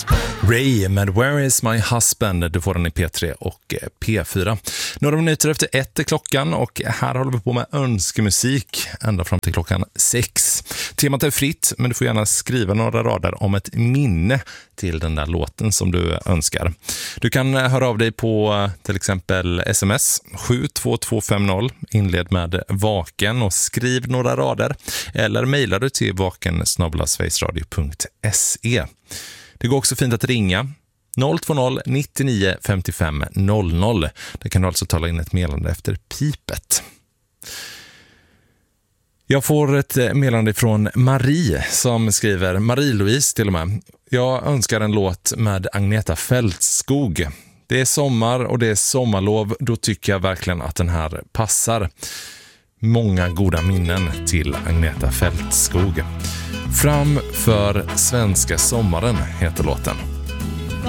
Ray med Where is my husband? Du får den i P3 och P4. Några minuter efter 1 är klockan och här håller vi på med önskemusik ända fram till klockan 6. Temat är fritt, men du får gärna skriva några rader om ett minne till den där låten som du önskar. Du kan höra av dig på till exempel sms 72250, inled med vaken och skriv några rader, eller mejlar du till vaken@sverigesradio.se. Det går också fint att ringa 020 99 55 00. Där kan du alltså tala in ett meddelande efter pipet. Jag får ett meddelande från Marie som skriver, Marie-Louise till och med. Jag önskar en låt med Agneta Fältskog. Det är sommar och det är sommarlov, då tycker jag verkligen att den här passar. Många goda minnen till Agneta Fältskog. Fram för svenska sommaren heter låten.